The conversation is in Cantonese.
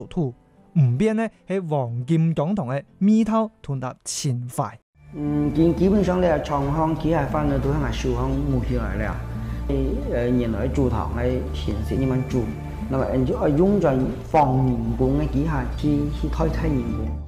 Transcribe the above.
土，唔變呢係黃金總統嘅味道同埋情懷。 基本上咧，長巷佢係翻到都係我收巷冇起來了。原來主堂嘅形式你們做，那麼就用咗防凝固嘅機械去代替凝固。